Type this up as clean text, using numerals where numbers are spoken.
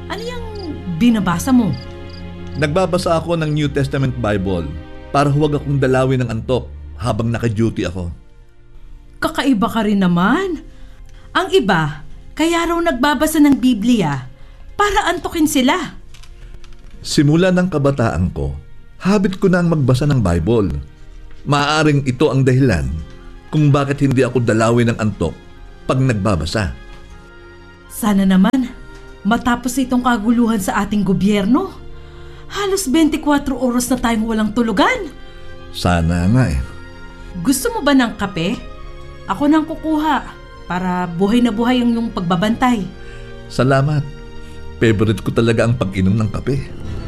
Ano yung binabasa mo? Nagbabasa ako ng New Testament Bible para huwag akong dalawin ng antok habang naka-duty ako. Kakaiba ka rin naman. Ang iba, kaya raw nagbabasa ng Biblia para antukin sila. Simula ng kabataan ko, habit ko na ang magbasa ng Bible. Maaaring ito ang dahilan kung bakit hindi ako dalawin ng antok pag nagbabasa. Sana naman, matapos itong kaguluhan sa ating gobyerno. Halos 24 oras na tayong walang tulugan. Sana nga eh. Gusto mo ba ng kape? Ako nang kukuha para buhay na buhay ang iyong pagbabantay. Salamat. Favorite ko talaga ang pag-inom ng kape.